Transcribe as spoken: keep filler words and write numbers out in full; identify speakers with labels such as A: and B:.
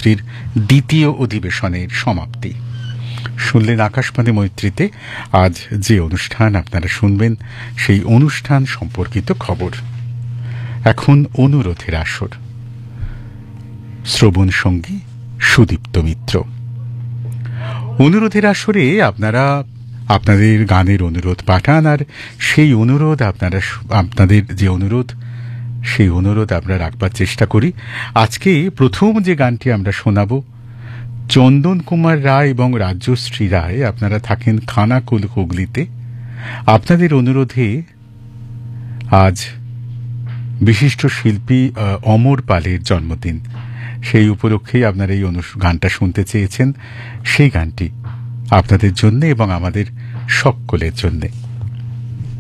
A: মৈত্রীর দ্বিতীয় অধিবেশনের সমাপ্তি। শুনলেন আকাশবাণী মৈত্রীতে আজ যে অনুষ্ঠান আপনারা শুনবেন সেই অনুষ্ঠান সম্পর্কিত খবর। এখন অনুরোধের আসর। শ্রবণ সঙ্গী সুদীপ্ত মিত্র। অনুরোধের আসরে আপনারা আপনাদের গানের অনুরোধ পাঠান, আর সেই অনুরোধ আপনারা আপনাদের যে অনুরোধ সেই অনুরোধ আমরা রাখবার চেষ্টা করি। আজকে প্রথম যে গানটি আমরা শোনাব, চন্দন কুমার রায় এবং রাজ্যশ্রী রায়, আপনারা থাকেন খানাকুল হুগলিতে। আপনাদের অনুরোধে আজ বিশিষ্ট শিল্পী অমর পালের জন্মদিন, সেই উপলক্ষেই আপনারা এই গানটা শুনতে চেয়েছেন। সেই গানটি আপনাদের জন্য এবং আমাদের সকলের জন্যে।